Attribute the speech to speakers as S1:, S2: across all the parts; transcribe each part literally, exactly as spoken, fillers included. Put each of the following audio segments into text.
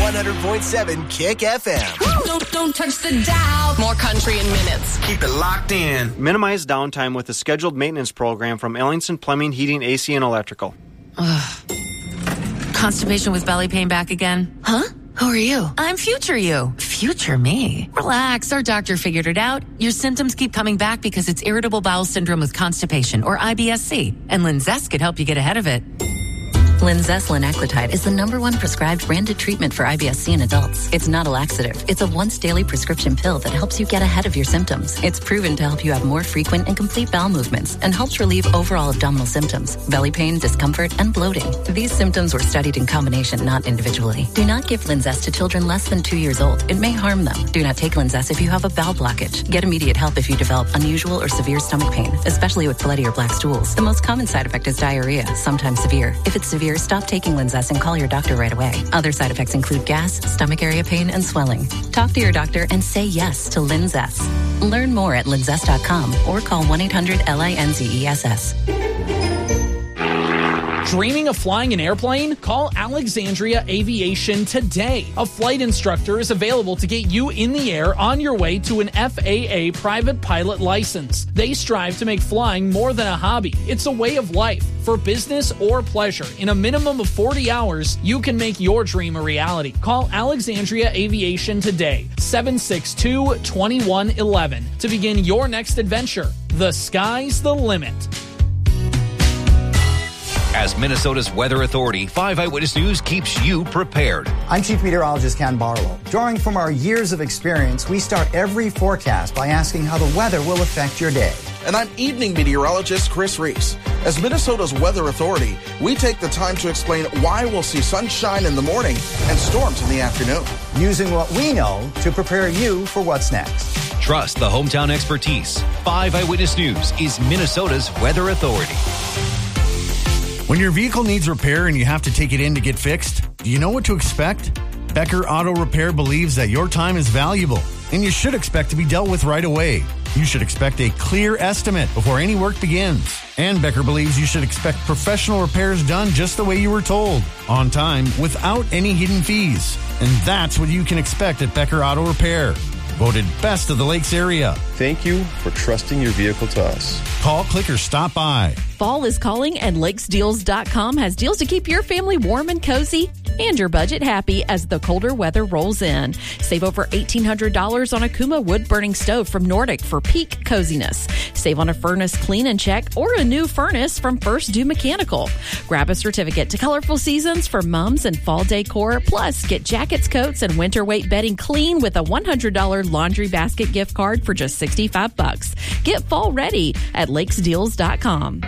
S1: one hundred point seven Kick F M.
S2: Don't, don't touch the dial. More country in minutes.
S3: Keep it locked in.
S4: Minimize downtime with a scheduled maintenance program from Ellingson Plumbing, Heating, A C, and Electrical.
S5: Ugh. Constipation with belly pain back again?
S2: Huh? Who are you?
S5: I'm future you. Future me. Relax, our doctor figured it out. Your symptoms keep coming back because it's irritable bowel syndrome with constipation, or I B S C, and Linzess could help you get ahead of it.
S6: Linzess linaclotide is the number one prescribed branded treatment for I B S C in adults. It's not a laxative. It's a once-daily prescription pill that helps you get ahead of your symptoms. It's proven to help you have more frequent and complete bowel movements and helps relieve overall abdominal symptoms, belly pain, discomfort, and bloating. These symptoms were studied in combination, not individually. Do not give Linzess to children less than two years old. It may harm them. Do not take Linzess if you have a bowel blockage. Get immediate help if you develop unusual or severe stomach pain, especially with bloody or black stools. The most common side effect is diarrhea, sometimes severe. If it's severe, stop taking Linzess and call your doctor right away. Other side effects include gas, stomach area pain, and swelling. Talk to your doctor and say yes to Linzess. Learn more at linzess dot com or call one eight hundred L I N Z E S S.
S7: Dreaming of flying an airplane? Call Alexandria Aviation today. A flight instructor is available to get you in the air on your way to an F A A private pilot license. They strive to make flying more than a hobby. It's a way of life. For business or pleasure, in a minimum of forty hours, you can make your dream a reality. Call Alexandria Aviation today, seven six two, two one one one, to begin your next adventure. The sky's the limit.
S8: As Minnesota's Weather Authority, five Eyewitness News keeps you prepared.
S9: I'm Chief Meteorologist Ken Barlow. Drawing from our years of experience, we start every forecast by asking how the weather will affect your day.
S10: And I'm evening meteorologist Chris Reese. As Minnesota's Weather Authority, we take the time to explain why we'll see sunshine in the morning and storms in the afternoon.
S9: Using what we know to prepare you for what's next.
S8: Trust the hometown expertise. five Eyewitness News is Minnesota's Weather Authority.
S11: When your vehicle needs repair and you have to take it in to get fixed, do you know what to expect? Becker Auto Repair believes that your time is valuable, and you should expect to be dealt with right away. You should expect a clear estimate before any work begins. And Becker believes you should expect professional repairs done just the way you were told, on time, without any hidden fees. And that's what you can expect at Becker Auto Repair. Voted best of the Lakes area.
S12: Thank you for trusting your vehicle to us.
S11: Call, click, or stop by.
S13: Fall is calling, and lakes deals dot com has deals to keep your family warm and cozy and your budget happy as the colder weather rolls in. Save over eighteen hundred dollars on a Kuma wood-burning stove from Nordic for peak coziness. Save on a furnace clean and check or a new furnace from First Do Mechanical. Grab a certificate to Colorful Seasons for mums and fall decor. Plus, get jackets, coats, and winter weight bedding clean with a one hundred dollars laundry basket gift card for just sixty-five bucks. Get fall ready at lakes deals dot com.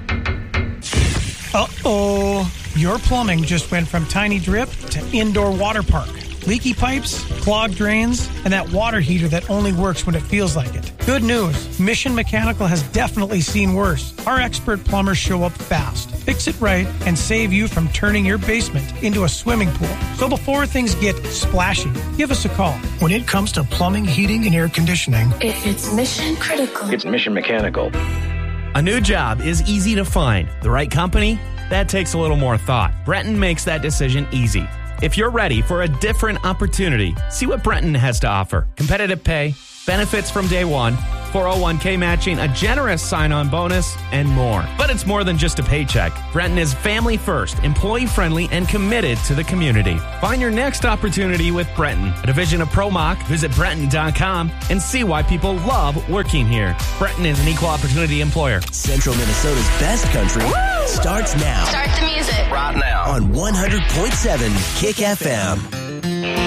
S14: Uh-oh. Your plumbing just went from tiny drip to indoor water park. Leaky pipes, clogged drains, and that water heater that only works when it feels like it. Good news. Mission Mechanical has definitely seen worse. Our expert plumbers show up fast, fix it right, and save you from turning your basement into a swimming pool. So before things get splashy, give us a call. When it comes to plumbing, heating, and air conditioning,
S2: It's mission critical.
S15: It's Mission Mechanical.
S16: A new job is easy to find. The right company? That takes a little more thought. Brenton makes that decision easy. If you're ready for a different opportunity, see what Brenton has to offer. Competitive pay, benefits from day one, four oh one k matching, a generous sign-on bonus, and more. But it's more than just a paycheck. Brenton is family first, employee-friendly, and committed to the community. Find your next opportunity with Brenton, a division of ProMach. Visit Brenton dot com and see why people love working here. Brenton is an equal opportunity employer.
S1: Central Minnesota's best country Woo! starts now.
S2: Start the music.
S3: Right now.
S1: On one hundred point seven Kick F M.